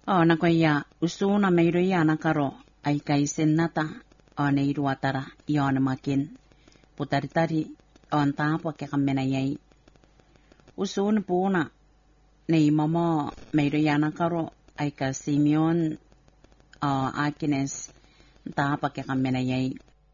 nakoya usuna meiroya nakaro ay kaisennata neiruatara makin putaritari tapo kekamenayay usun puna nei mama meiroya nakaro ay ka Simeon Akines tapo kekamenayay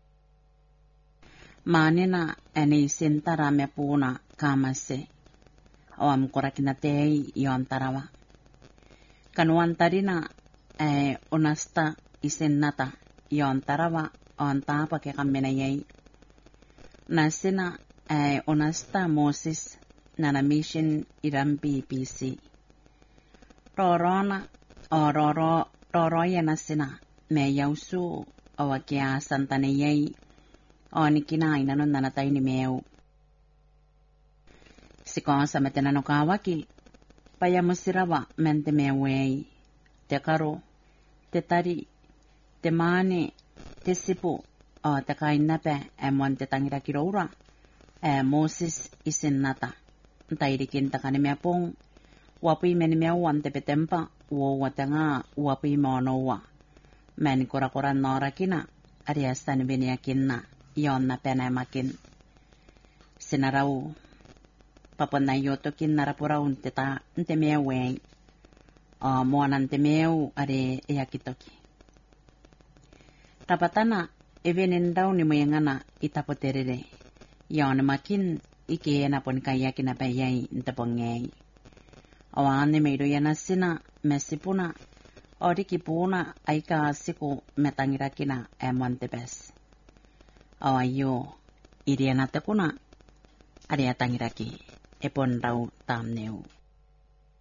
manina anay sentara me puna kamase am korakinatei tarawa kanuantarina onasta isennata tarawa tapa kekamenayay nasina onasta Moses nana mission irampi PC rorona roroya nasina me yausu awakia santanayay nikina inanon nanatay ni meu sikon sa metenano kawaki payamusirawa mente mewei te karo te tari te mane te sipu te kainape mon te tangira kiroura Moses isinnata tairikin takani meapong wapi meni meawan te petempa wo watanga wapi monowa meni kora nora kina ariastan biniakinna na penemakin sinarau papanayyotokin narapuraun nte mewe moanan te meu are yakitoki tapatana evenen daw ni mayangana itapoterere makin ike na pon kaya kinapayay ntapongay awan ni mayro yanasina mesipuna orikipuna ay kasiko metangirakina montebes awayo irianate kuna ariatangiraki epon raw tamneu